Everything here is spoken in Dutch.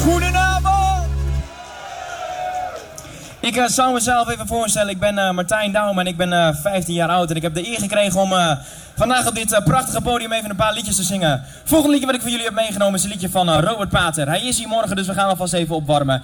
Goedenavond! Ik zou mezelf even voorstellen. Ik ben Martijn Douwem en ik ben 15 jaar oud. En ik heb de eer gekregen om vandaag op dit prachtige podium even een paar liedjes te zingen. Volgende liedje wat ik voor jullie heb meegenomen is een liedje van Robert Pater. Hij is hier morgen, dus we gaan alvast even opwarmen.